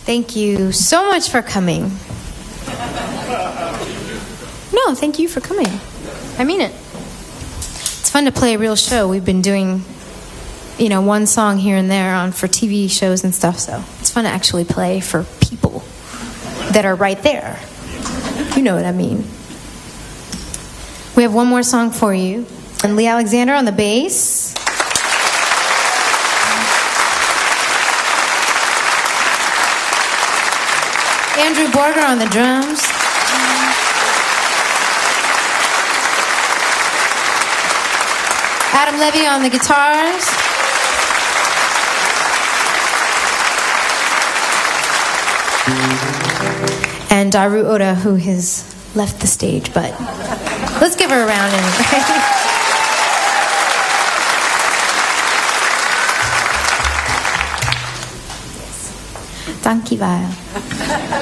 Thank you so much for coming. No, thank you for coming. I mean it. It's fun to play a real show. We've been doing, one song here and there for TV shows and stuff, so it's fun to actually play for people that are right there. You know what I mean. We have one more song for you. And Lee Alexander on the bass. Andrew Borger on the drums. Adam Levy on the guitars. And Daru Oda, who has left the stage, but let's give her a round anyway. Dankjewel.